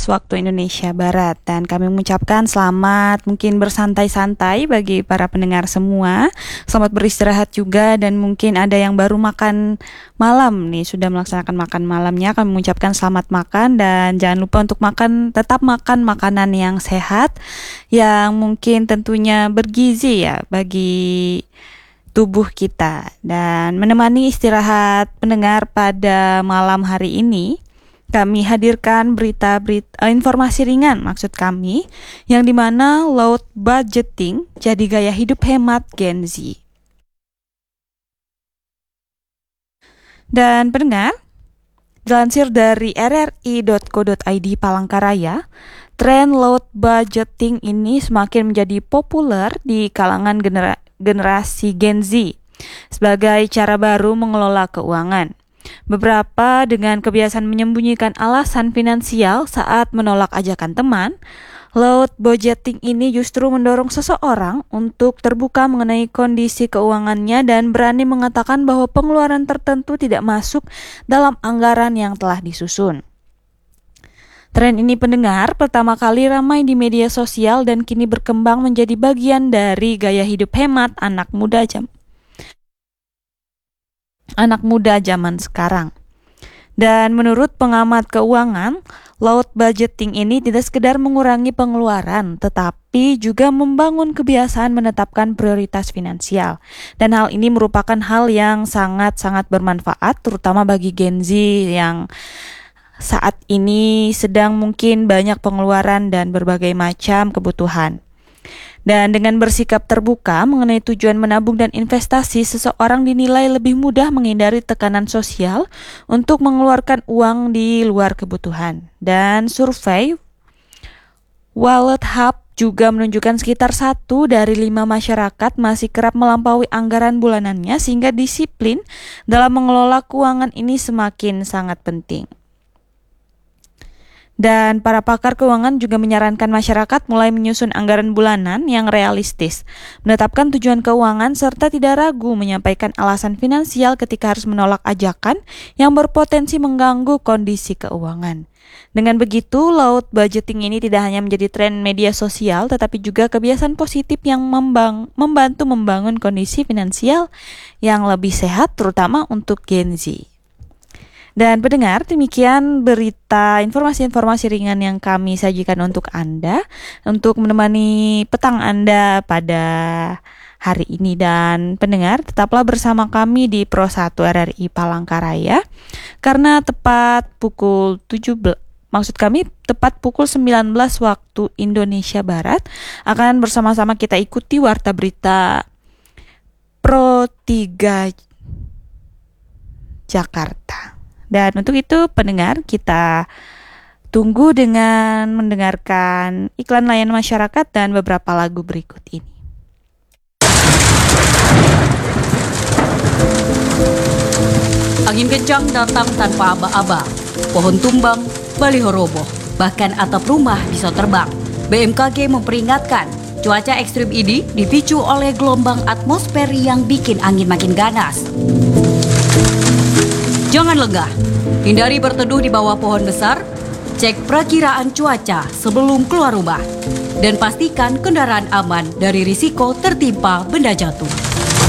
waktu Indonesia Barat, dan kami mengucapkan selamat mungkin bersantai-santai bagi para pendengar semua. Selamat beristirahat juga, dan mungkin ada yang baru makan malam nih, sudah melaksanakan makan malamnya. Kami mengucapkan selamat makan, dan jangan lupa untuk tetap makan makanan yang sehat, yang mungkin tentunya bergizi ya bagi tubuh kita. Dan menemani istirahat pendengar pada malam hari ini, kami hadirkan informasi ringan maksud kami, yang dimana low budgeting jadi gaya hidup hemat Gen Z. Dan pendengar, dilansir dari rri.co.id Palangkaraya, tren low budgeting ini semakin menjadi populer di kalangan generasi Gen Z sebagai cara baru mengelola keuangan. Beberapa dengan kebiasaan menyembunyikan alasan finansial saat menolak ajakan teman. Low budgeting ini justru mendorong seseorang untuk terbuka mengenai kondisi keuangannya dan berani mengatakan bahwa pengeluaran tertentu tidak masuk dalam anggaran yang telah disusun. Tren ini pendengar pertama kali ramai di media sosial dan kini berkembang menjadi bagian dari gaya hidup hemat anak muda zaman sekarang. Dan menurut pengamat keuangan, low budgeting ini tidak sekedar mengurangi pengeluaran, tetapi juga membangun kebiasaan menetapkan prioritas finansial. Dan hal ini merupakan hal yang sangat-sangat bermanfaat, terutama bagi Gen Z yang saat ini sedang mungkin banyak pengeluaran dan berbagai macam kebutuhan. Dan dengan bersikap terbuka mengenai tujuan menabung dan investasi, seseorang dinilai lebih mudah menghindari tekanan sosial untuk mengeluarkan uang di luar kebutuhan. Dan survei Wallet Hub juga menunjukkan sekitar 1 dari 5 masyarakat masih kerap melampaui anggaran bulanannya, sehingga disiplin dalam mengelola keuangan ini semakin sangat penting. Dan para pakar keuangan juga menyarankan masyarakat mulai menyusun anggaran bulanan yang realistis, menetapkan tujuan keuangan, serta tidak ragu menyampaikan alasan finansial ketika harus menolak ajakan yang berpotensi mengganggu kondisi keuangan. Dengan begitu, low budgeting ini tidak hanya menjadi tren media sosial, tetapi juga kebiasaan positif yang membantu membangun kondisi finansial yang lebih sehat, terutama untuk Gen Z. Dan pendengar, demikian informasi-informasi ringan yang kami sajikan untuk Anda, untuk menemani petang Anda pada hari ini. Dan pendengar, tetaplah bersama kami di Pro 1 RRI Palangkaraya, karena tepat pukul 19 waktu Indonesia Barat, akan bersama-sama kita ikuti Warta Berita Pro 3 Jakarta. Dan untuk itu pendengar, kita tunggu dengan mendengarkan iklan layanan masyarakat dan beberapa lagu berikut ini. Angin kencang datang tanpa aba-aba, pohon tumbang, baliho roboh, bahkan atap rumah bisa terbang. BMKG memperingatkan, cuaca ekstrim ini dipicu oleh gelombang atmosfer yang bikin angin makin ganas. Jangan lengah, hindari berteduh di bawah pohon besar, cek perakiraan cuaca sebelum keluar rumah, dan pastikan kendaraan aman dari risiko tertimpa benda jatuh.